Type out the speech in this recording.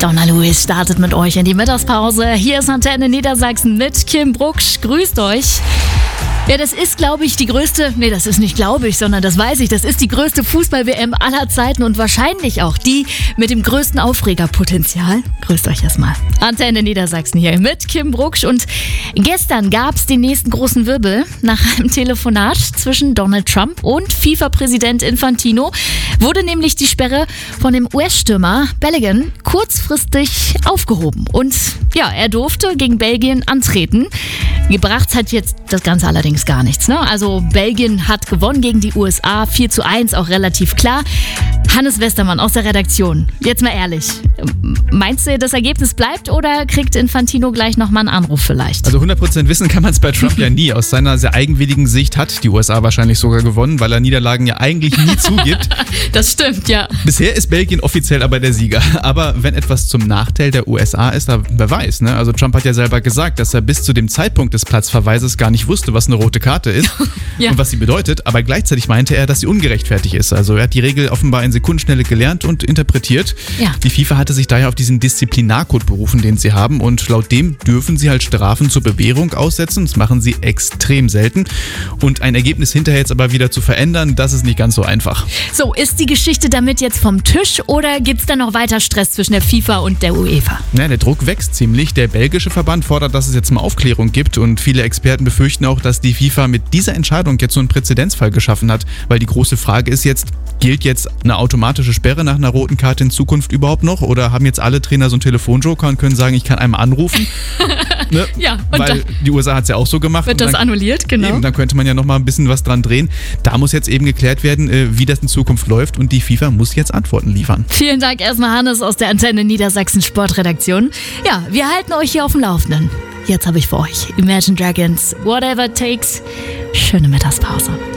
Donna Lewis startet mit euch in die Mittagspause. Hier ist Antenne Niedersachsen mit Kim Brucksch. Grüßt euch. Ja, das ist, glaube ich, die größte, das ist nicht glaube ich, sondern das weiß ich, das ist die größte Fußball-WM aller Zeiten und wahrscheinlich auch die mit dem größten Aufregerpotenzial. Grüßt euch erstmal. Antenne Niedersachsen hier mit Kim Brucksch und gestern gab es den nächsten großen Wirbel. Nach einem Telefonat zwischen Donald Trump und FIFA-Präsident Infantino wurde nämlich die Sperre von dem US-Stürmer Bellingham kurzfristig aufgehoben und ja, er durfte gegen Belgien antreten. Gebracht hat jetzt das Ganze allerdings gar nichts, ne? Also Belgien hat gewonnen gegen die USA, 4:1, auch relativ klar. Hannes Westermann aus der Redaktion, jetzt mal ehrlich, meinst du, das Ergebnis bleibt oder kriegt Infantino gleich nochmal einen Anruf vielleicht? Also 100% wissen kann man es bei Trump ja nie. Aus seiner sehr eigenwilligen Sicht hat die USA wahrscheinlich sogar gewonnen, weil er Niederlagen ja eigentlich nie zugibt. Das stimmt, ja. Bisher ist Belgien offiziell aber der Sieger. Aber wenn etwas zum Nachteil der USA ist, da wer weiß, ne? Also Trump hat ja selber gesagt, dass er bis zu dem Zeitpunkt des Platzverweises gar nicht wusste, was eine rote Karte ist Ja. und was sie bedeutet. Aber gleichzeitig meinte er, dass sie ungerechtfertigt ist. Also er hat die Regel offenbar in Sekundenschnelle gelernt und interpretiert. Ja. Die FIFA hatte sich daher auf diesen Disziplinarcode berufen, den sie haben. Und laut dem dürfen sie halt Strafen zur Bewährung aussetzen. Das machen sie extrem selten. Und ein Ergebnis hinterher jetzt aber wieder zu verändern, das ist nicht ganz so einfach. So, ist die Geschichte damit jetzt vom Tisch oder gibt es da noch weiter Stress zwischen der FIFA und der UEFA? Ja, der Druck wächst ziemlich. Der belgische Verband fordert, dass es jetzt mal Aufklärung gibt. Und viele Experten befürchten auch, dass die FIFA mit dieser Entscheidung jetzt so einen Präzedenzfall geschaffen hat. Weil die große Frage ist jetzt, gilt jetzt eine automatische Sperre nach einer roten Karte in Zukunft überhaupt noch? Oder haben jetzt alle Trainer so einen Telefonjoker und können sagen, ich kann einmal anrufen? Ne? Ja, und weil dann die USA hat es ja auch so gemacht. wird und das dann, annulliert, genau. eben, dann könnte man ja noch mal ein bisschen was dran drehen. Da muss jetzt eben geklärt werden, wie das in Zukunft läuft. Und die FIFA muss jetzt Antworten liefern. Vielen Dank erstmal, Hannes aus der Antenne Niedersachsen Sportredaktion. Ja, wir halten euch hier auf dem Laufenden. Jetzt habe ich für euch Imagine Dragons, Whatever It Takes. Schöne Mittagspause.